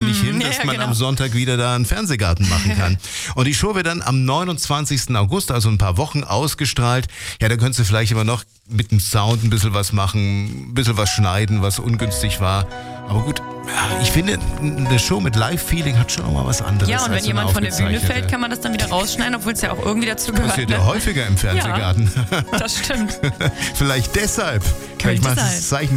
nicht hin, dass man am Sonntag wieder da einen Fernsehgarten machen kann. Und die Show wird dann am 29. August, also ein paar Wochen ausgestrahlt. Ja, da könntest du vielleicht immer noch mit dem Sound ein bisschen was machen, ein bisschen was schneiden, was ungünstig war. Aber gut, ich finde, eine Show mit Live-Feeling hat schon auch mal was anderes. Ja, und wenn jemand von der Bühne fällt, kann man das dann wieder rausschneiden, obwohl es ja auch irgendwie dazu gehört. Das passiert ja häufiger im Fernsehgarten. Ja, das stimmt. Vielleicht deshalb. Könnte Vielleicht mal sein. das Zeichen